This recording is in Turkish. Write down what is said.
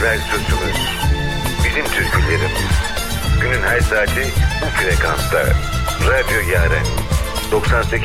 Dilber Sözümüz. Bizim türkülerimiz. Günün her saati bu frekansta. Radyo Yaren. 98